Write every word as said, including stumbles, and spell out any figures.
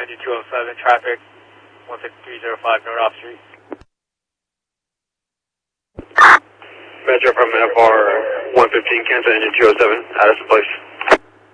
engine two oh seven, traffic one six three zero five North Off Street. Metro from F R one fifteen, cancel engine two oh seven, out of place.